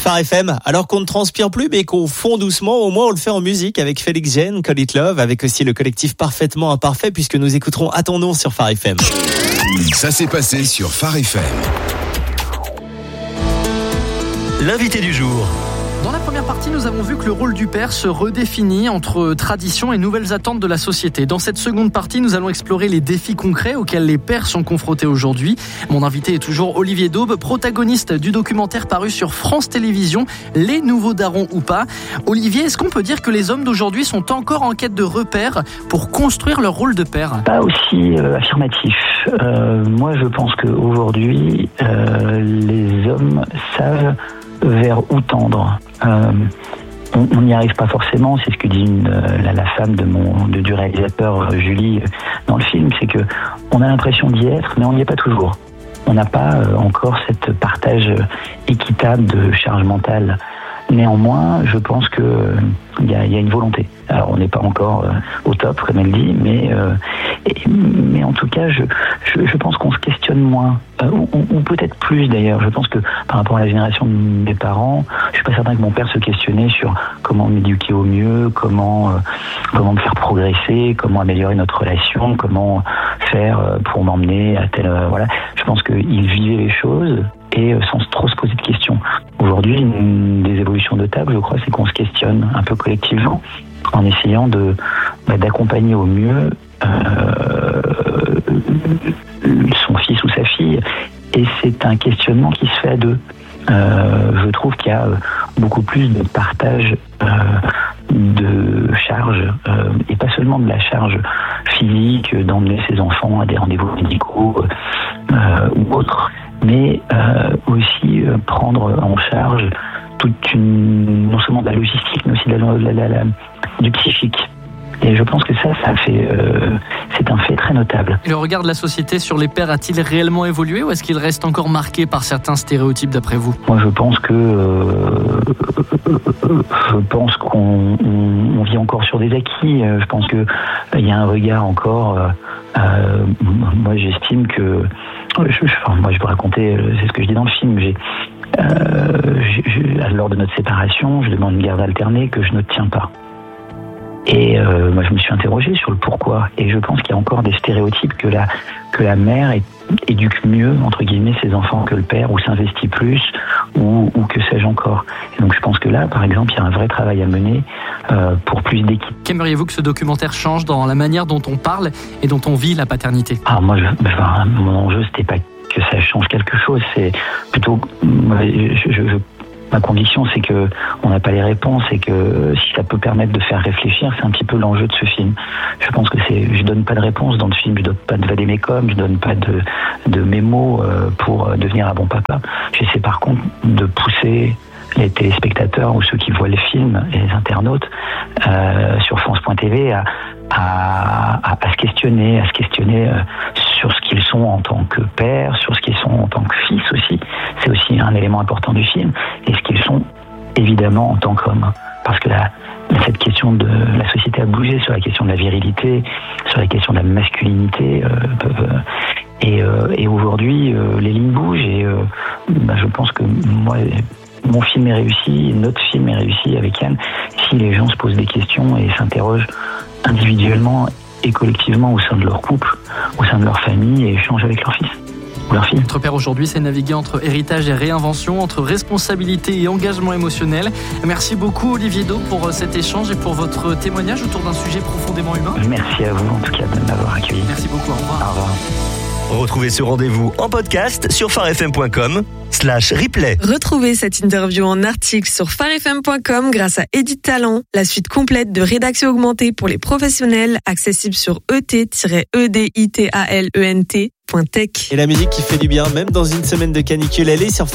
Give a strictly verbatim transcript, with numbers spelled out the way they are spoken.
Phare F M, alors qu'on ne transpire plus mais qu'on fond doucement, au moins on le fait en musique avec Félix Jeanne, Call It Love, avec aussi le collectif Parfaitement Imparfait, puisque nous écouterons À ton nom sur Phare F M. Ça s'est passé sur Phare F M. L'invité du jour. Dans la première partie, nous avons vu que le rôle du père se redéfinit entre traditions et nouvelles attentes de la société. Dans cette seconde partie, nous allons explorer les défis concrets auxquels les pères sont confrontés aujourd'hui. Mon invité est toujours Olivier Daube, protagoniste du documentaire paru sur France Télévisions, Les Nouveaux Darons ou pas. Olivier, est-ce qu'on peut dire que les hommes d'aujourd'hui sont encore en quête de repères pour construire leur rôle de père ? Pas aussi euh, affirmatif. Euh, moi, je pense qu'aujourd'hui, euh, les hommes savent vers où tendre. Euh, on n'y arrive pas forcément, c'est ce que dit une, la, la femme de mon, de, du réalisateur Julie dans le film, c'est que on a l'impression d'y être, mais on n'y est pas toujours. On n'a pas euh, encore cette partage équitable de charge mentale. Néanmoins, je pense que euh, y a, y a une volonté. Alors, on n'est pas encore euh, au top, comme elle dit, mais euh, et, mais en tout cas, je, je, je pense qu'on se questionne moins, euh, ou, ou peut-être plus d'ailleurs. Je pense que par rapport à la génération de mes parents, je suis pas certain que mon père se questionnait sur comment m'éduquer au mieux, comment euh, comment me faire progresser, comment améliorer notre relation, comment faire euh, pour m'emmener à tel euh, voilà. Je pense qu'il vivait les choses et euh, sans trop se poser de questions. Aujourd'hui, une des évolutions de table, je crois, c'est qu'on se questionne un peu collectivement en essayant de bah, d'accompagner au mieux euh, son fils ou sa fille. Et c'est un questionnement qui se fait à deux. Euh, je trouve qu'il y a beaucoup plus de partage euh, de charges, euh, et pas seulement de la charge physique, d'emmener ses enfants à des rendez-vous médicaux euh, ou autres, mais euh, aussi euh, prendre en charge toute une, non seulement de la logistique, mais aussi de la, la, la, la, du psychique. Et je pense que ça, ça fait, euh, c'est un fait très notable. Le regard de la société sur les pères a-t-il réellement évolué ou est-ce qu'il reste encore marqué par certains stéréotypes d'après vous ? Moi, je pense que euh, je pense qu'on on, on vit encore sur des acquis. Je pense que il y a un regard encore. Euh, euh, moi, j'estime que, je, je, enfin, moi, je peux raconter, c'est ce que je dis dans le film. J'ai Euh, je, je, lors de notre séparation, je demande une garde alternée que je ne tiens pas. Et euh, moi, je me suis interrogé sur le pourquoi. Et je pense qu'il y a encore des stéréotypes que la, que la mère est, éduque mieux, entre guillemets, ses enfants que le père, ou s'investit plus, ou, ou que sais-je encore. Et donc je pense que là, par exemple, il y a un vrai travail à mener euh, pour plus d'équité. Qu'aimeriez-vous que ce documentaire change dans la manière dont on parle et dont on vit la paternité ? Ah, moi, je, enfin, mon enjeu, c'était pas que ça change quelque chose, c'est plutôt... Je, je, je, ma conviction, c'est que on n'a pas les réponses et que si ça peut permettre de faire réfléchir, c'est un petit peu l'enjeu de ce film. Je pense que c'est, je donne pas de réponse dans le film, je donne pas de vadémécum, je donne pas de, de mémo pour devenir un bon papa. J'essaie par contre de pousser les téléspectateurs ou ceux qui voient le film, et les internautes, euh, sur France point T V à, à, à, à se questionner, à se questionner euh, sur ce qu'ils sont en tant que père, sur ce qu'ils sont en tant que fils aussi. C'est aussi un élément important du film. Et ce qu'ils sont évidemment en tant qu'hommes. Parce que la, cette question de la société a bougé sur la question de la virilité, sur la question de la masculinité. Euh, peuvent, et, euh, et aujourd'hui, euh, les lignes bougent. Et euh, bah, je pense que moi... Mon film est réussi, notre film est réussi avec Yann, si les gens se posent des questions et s'interrogent individuellement et collectivement au sein de leur couple, au sein de leur famille et échangent avec leur fils ou leur fille. Être père aujourd'hui, c'est naviguer entre héritage et réinvention, entre responsabilité et engagement émotionnel. Merci beaucoup Olivier Daube pour cet échange et pour votre témoignage autour d'un sujet profondément humain. Merci à vous en tout cas de m'avoir accueilli. Merci beaucoup, au revoir. Au revoir. Retrouvez ce rendez-vous en podcast sur pharefm.com slash replay. Retrouvez cette interview en article sur pharefm point com grâce à Edit Talent, la suite complète de rédaction augmentée pour les professionnels, accessible sur e t tiret e d i t a l e n t point tech. Et la musique qui fait du bien, même dans une semaine de canicule, elle est sur